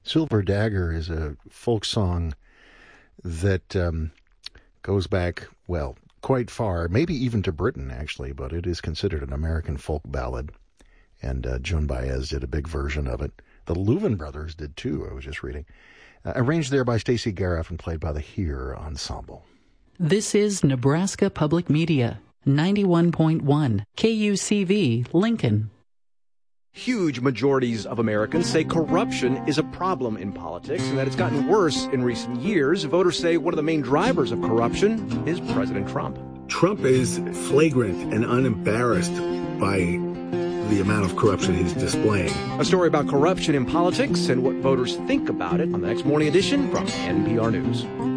Silver Dagger is a folk song that goes back, well, quite far, maybe even to Britain, actually, but it is considered an American folk ballad. And Joan Baez did a big version of it. The Louvin Brothers did, too, I was just reading. Arranged there by Stacey Gareff and played by the Here Ensemble. This is Nebraska Public Media, 91.1 KUCV, Lincoln. Huge majorities of Americans say corruption is a problem in politics and that it's gotten worse in recent years. Voters say one of the main drivers of corruption is President Trump. Trump is flagrant and unembarrassed by the amount of corruption he's displaying. A story about corruption in politics and what voters think about it on the next Morning Edition from NPR News.